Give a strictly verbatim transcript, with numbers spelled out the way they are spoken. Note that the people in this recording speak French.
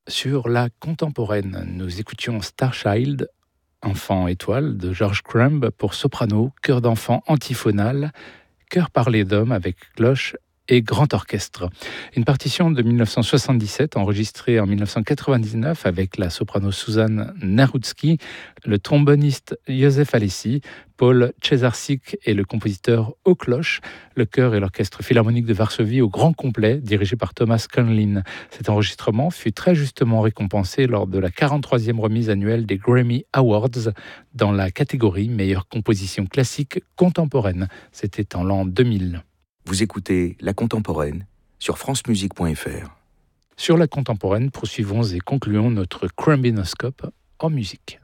Sur la contemporaine, nous écoutions Starchild, Enfant étoile de George Crumb pour soprano, chœur d'enfant antiphonal, chœur parlé d'homme avec cloche et grand orchestre. Une partition de mille neuf cent soixante-dix-sept enregistrée en mille neuf cent quatre-vingt-dix-neuf avec la soprano Suzanne Narutsky, le tromboniste Joseph Alessi, Paul Cesarczyk et le compositeur aux cloches, le chœur et l'orchestre philharmonique de Varsovie au grand complet dirigé par Thomas Conlin. Cet enregistrement fut très justement récompensé lors de la quarante-troisième remise annuelle des Grammy Awards dans la catégorie meilleure composition classique contemporaine. C'était en l'an deux mille. Vous écoutez La Contemporaine sur francemusique point f r. Sur La Contemporaine, poursuivons et concluons notre Crumbinoscope en musique.